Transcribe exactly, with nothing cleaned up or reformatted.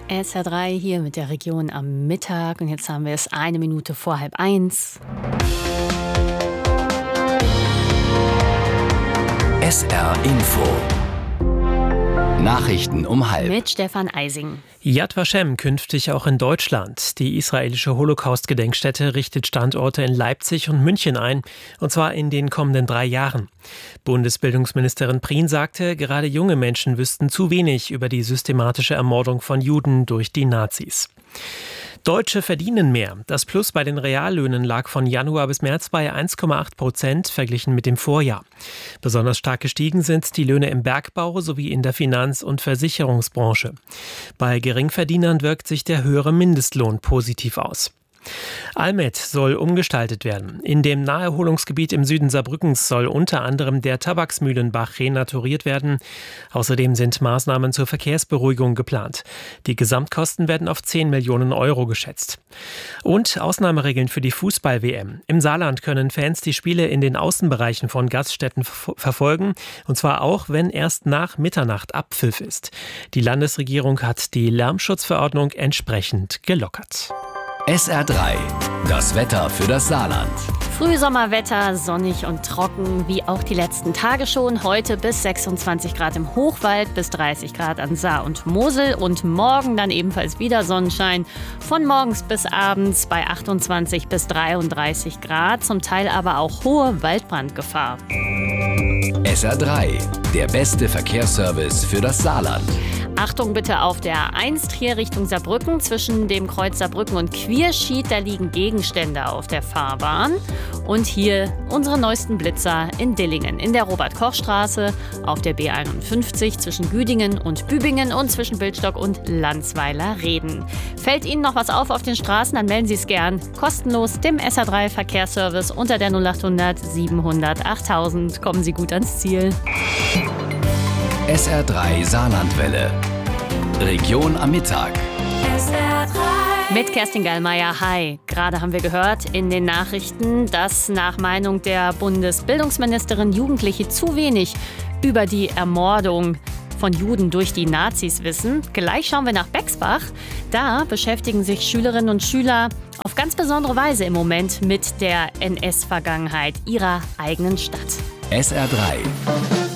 S R drei hier mit der Region am Mittag und jetzt haben wir es eine Minute vor halb eins. S R Info. Nachrichten um halb. Mit Stefan Eising. Yad Vashem künftig auch in Deutschland. Die israelische Holocaust-Gedenkstätte richtet Standorte in Leipzig und München ein, und zwar in den kommenden drei Jahren. Bundesbildungsministerin Prien sagte, gerade junge Menschen wüssten zu wenig über die systematische Ermordung von Juden durch die Nazis. Deutsche verdienen mehr. Das Plus bei den Reallöhnen lag von Januar bis März bei eins Komma acht Prozent verglichen mit dem Vorjahr. Besonders stark gestiegen sind die Löhne im Bergbau sowie in der Finanz- und Versicherungsbranche. Bei Geringverdienern wirkt sich der höhere Mindestlohn positiv aus. Almed soll umgestaltet werden. In dem Naherholungsgebiet im Süden Saarbrückens soll unter anderem der Tabaksmühlenbach renaturiert werden. Außerdem sind Maßnahmen zur Verkehrsberuhigung geplant. Die Gesamtkosten werden auf zehn Millionen Euro geschätzt. Und Ausnahmeregeln für die Fußball-W M. Im Saarland können Fans die Spiele in den Außenbereichen von Gaststätten f- verfolgen. Und zwar auch, wenn erst nach Mitternacht Abpfiff ist. Die Landesregierung hat die Lärmschutzverordnung entsprechend gelockert. S R drei. Das Wetter für das Saarland. Frühsommerwetter, sonnig und trocken, wie auch die letzten Tage schon. Heute bis sechsundzwanzig Grad im Hochwald, bis dreißig Grad an Saar und Mosel und morgen dann ebenfalls wieder Sonnenschein. Von morgens bis abends bei achtundzwanzig bis dreiunddreißig Grad, zum Teil aber auch hohe Waldbrandgefahr. S R drei. Der beste Verkehrsservice für das Saarland. Achtung bitte auf der A eins hier Richtung Saarbrücken. Zwischen dem Kreuz Saarbrücken und Quierschied, da liegen Gegenstände auf der Fahrbahn. Und hier unsere neuesten Blitzer in Dillingen. In der Robert-Koch-Straße, auf der B einundfünfzig zwischen Güdingen und Bübingen und zwischen Bildstock und Landsweiler-Reden. Fällt Ihnen noch was auf auf den Straßen, dann melden Sie es gern kostenlos dem S R drei Verkehrsservice unter der null achthundert siebenhundert achttausend. Kommen Sie gut ans Ziel. S R drei Saarlandwelle. Region am Mittag. S R drei. Mit Kerstin Gallmeier. Hi. Gerade haben wir gehört in den Nachrichten, dass nach Meinung der Bundesbildungsministerin Jugendliche zu wenig über die Ermordung von Juden durch die Nazis wissen. Gleich schauen wir nach Bexbach. Da beschäftigen sich Schülerinnen und Schüler auf ganz besondere Weise im Moment mit der N S-Vergangenheit ihrer eigenen Stadt. S R drei.